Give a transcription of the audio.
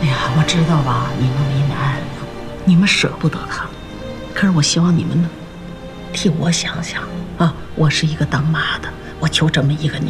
哎呀，我知道吧，你们为难，你们舍不得他，可是我希望你们呢，替我想想啊！我是一个当妈的，我就这么一个女